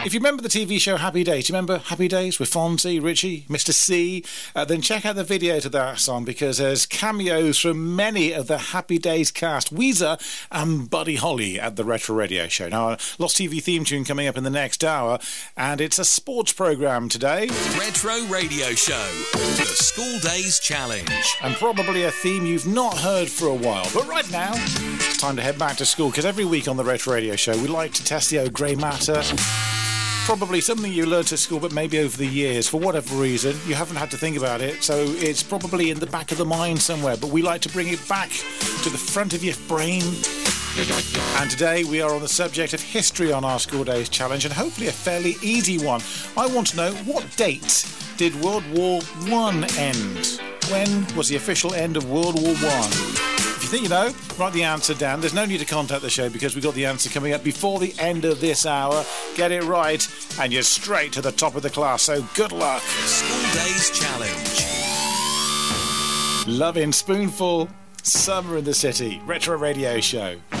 If you remember the TV show Happy Days, do you remember Happy Days with Fonzie, Richie, Mr. C? Then check out the video to that song because there's cameos from many of the Happy Days cast. Weezer and Buddy Holly at the Retro Radio Show. Now, a Lost TV theme tune coming up in the next hour, and it's a sports programme today. Retro Radio Show, the School Days Challenge. And probably a theme you've not heard for a while. But right now, it's time to head back to school because every week on the Retro Radio Show, we like to test the old grey matter. Probably something you learnt at school, but maybe over the years, for whatever reason, you haven't had to think about it, so it's probably in the back of the mind somewhere, but we like to bring it back to the front of your brain. And today we are on the subject of history on our School Days Challenge, and hopefully a fairly easy one. I want to know, what date did World War I end? When was the official end of World War I? If you think you know, write the answer down. There's no need to contact the show because we've got the answer coming up before the end of this hour. Get it right and you're straight to the top of the class, so good luck. School Days Challenge. Loving Spoonful, Summer in the City, Retro Radio Show.